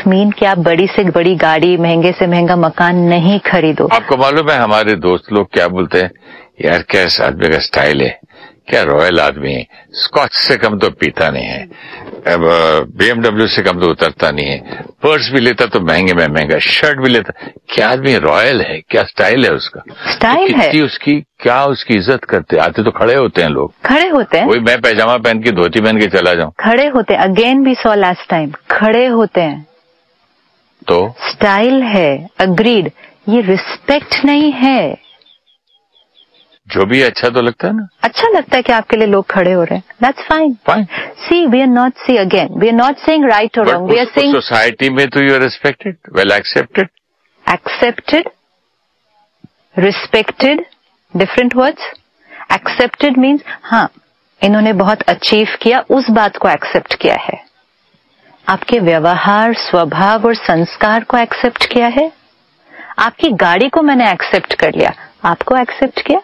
Mean कि आप बड़ी से बड़ी गाड़ी, महंगे से महंगा मकान नहीं खरीदो। आपको मालूम है हमारे दोस्त लोग क्या बोलते हैं, यार क्या इस आदमी का स्टाइल है, क्या रॉयल आदमी है, स्कॉच से कम तो पीता नहीं है, अब BMW से कम तो उतरता नहीं है, पर्स भी लेता तो महंगे में महंगा, शर्ट भी लेता, क्या आदमी रॉयल है, क्या स्टाइल है उसका, स्टाइल तो है उसकी, क्या उसकी इज्जत करते, आते तो खड़े होते हैं लोग, खड़े होते हैं। वही मैं पैजामा पहन के धोती पहन के चला जाऊं, खड़े होते हैं। अगेन भी सॉ लास्ट टाइम खड़े होते हैं, तो स्टाइल है, अग्रीड। ये रिस्पेक्ट नहीं है। जो भी अच्छा तो लगता है ना, अच्छा लगता है कि आपके लिए लोग खड़े हो रहे हैं, that's fine. Fine. C we are not, see again we are not saying right और wrong, we are saying society में तो you are respected, well accepted, respected, different words. Accepted means हाँ, इन्होंने बहुत अचीव किया, उस बात को एक्सेप्ट किया है। आपके व्यवहार, स्वभाव और संस्कार को एक्सेप्ट किया है। आपकी गाड़ी को मैंने एक्सेप्ट कर लिया, आपको एक्सेप्ट किया।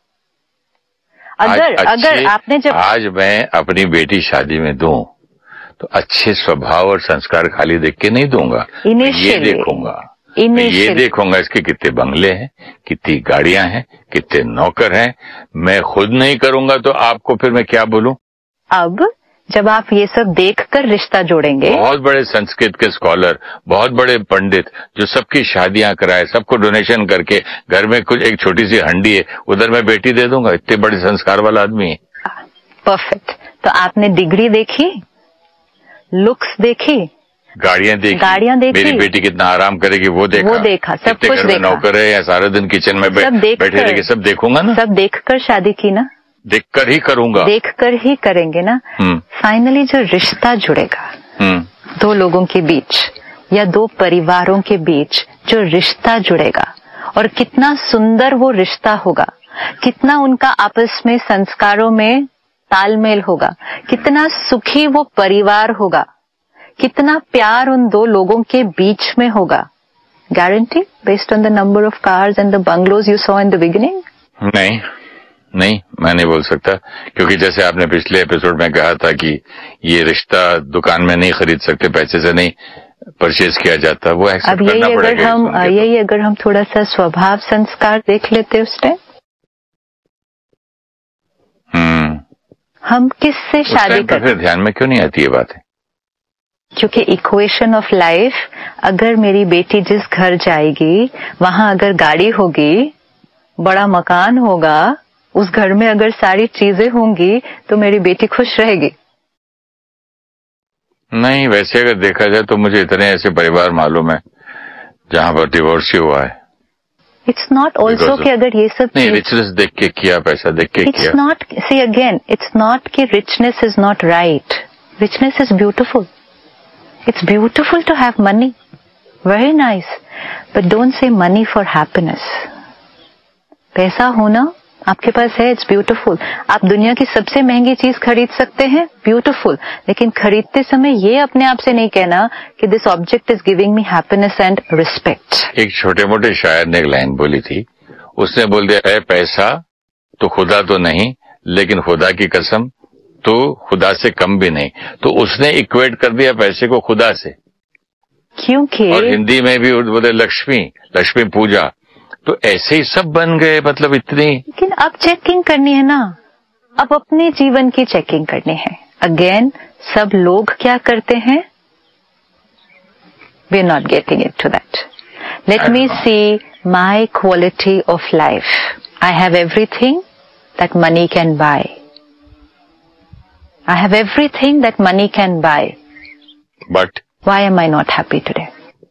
अगर आपने जब आज मैं अपनी बेटी शादी में दूं तो अच्छे स्वभाव और संस्कार खाली देख के नहीं दूंगा, ये देखूंगा इसके कितने बंगले हैं, कितनी गाड़ियां हैं, कितने नौकर हैं। मैं खुद नहीं करूंगा तो आपको फिर मैं क्या बोलूं। अब जब आप ये सब देखकर रिश्ता जोड़ेंगे, बहुत बड़े संस्कृत के स्कॉलर, बहुत बड़े पंडित जो सबकी शादियां कराए, सबको डोनेशन करके, घर में कुछ एक छोटी सी हंडी है उधर मैं बेटी दे दूंगा, इतने बड़े संस्कार वाला आदमी है। परफेक्ट। तो आपने डिग्री देखी, लुक्स देखी, गाड़ियां देखी, मेरी बेटी कितना आराम करेगी वो देखा, सब कुछ देखा। नौकर है या सारा दिन किचन में बैठे रहेगी, सब देखूंगा ना। सब देखकर शादी की ना, देखकर ही करूंगा, देखकर ही करेंगे ना। फाइनली जो रिश्ता जुड़ेगा दो लोगों के बीच या दो परिवारों के बीच, जो रिश्ता जुड़ेगा और कितना सुंदर वो रिश्ता होगा, कितना उनका आपस में संस्कारों में तालमेल होगा, कितना सुखी वो परिवार होगा, कितना प्यार उन दो लोगों के बीच में होगा। Guarantee based on the number of cars and the bungalows you saw in the beginning? नहीं, मैं नहीं बोल सकता, क्योंकि जैसे आपने पिछले एपिसोड में कहा था कि ये रिश्ता दुकान में नहीं खरीद सकते, पैसे से नहीं परचेज किया जाता, वो एक्सेप्ट करना पड़ेगा। यही अगर हम थोड़ा सा स्वभाव संस्कार देख लेते उस टाइम, हम किससे शादी करते, फिर ध्यान में क्यों नहीं आती ये बात है? क्योंकि इक्वेशन ऑफ लाइफ, अगर मेरी बेटी जिस घर जाएगी वहां अगर गाड़ी होगी, बड़ा मकान होगा, उस घर में अगर सारी चीजें होंगी तो मेरी बेटी खुश रहेगी। नहीं, वैसे अगर देखा जाए तो मुझे इतने ऐसे परिवार मालूम है जहां पर डिवोर्स ही हुआ है। इट्स नॉट ऑल्सो कि अगर ये सब नहीं, रिचनेस देख के किया, पैसा देख के किया। It's not, see again, it's not कि richness is not right, richness is beautiful, it's beautiful to have money, very nice, but don't say money for happiness. पैसा होना आपके पास है, इट्स ब्यूटीफुल। आप दुनिया की सबसे महंगी चीज खरीद सकते हैं, ब्यूटीफुल, लेकिन खरीदते समय ये अपने आप से नहीं कहना कि this object is giving me happiness and respect. एक छोटे मोटे शायर ने एक लाइन बोली थी, उसने बोल दिया है, पैसा तो खुदा तो नहीं, लेकिन खुदा की कसम तो खुदा से कम भी नहीं। तो उसने इक्वेट कर दिया पैसे को खुदा से, क्योंकि और हिंदी में भी बोले लक्ष्मी पूजा, तो ऐसे ही सब बन गए, मतलब इतनी। लेकिन अब चेकिंग करनी है ना, अब अपने जीवन की चेकिंग करनी है। अगेन, सब लोग क्या करते हैं, we are not getting it to that. Let me C my quality of life. I have everything that money can buy, I have everything that money can buy, but why am I not happy today?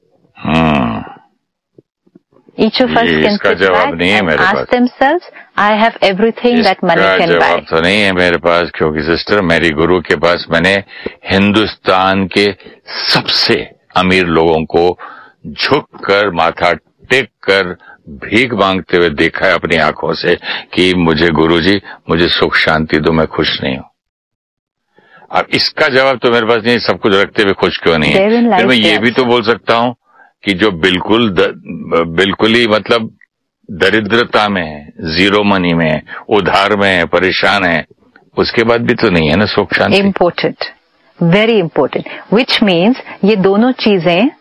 Each of us can sit back and ask themselves, I have everything that money can buy. जवाब तो नहीं है मेरे पास, क्योंकि sister, मेरी गुरु के पास मैंने हिंदुस्तान के सबसे अमीर लोगों को झुककर, माथा टेक कर, भीख मांगते हुए देखा है अपनी आंखों से कि मुझे गुरुजी, मुझे सुख शांति दो, मैं खुश नहीं हूं। अब इसका जवाब तो मेरे पास नहीं, सब कुछ रखते हुए खुश क्यों नहीं है? फिर मैं ये भी तो बोल सकता हूं कि जो बिल्कुल ही मतलब दरिद्रता में है, जीरो मनी में है, उधार में है, परेशान है, उसके बाद भी तो नहीं है ना सुख शांति। Important, very important, which means ये दोनों चीजें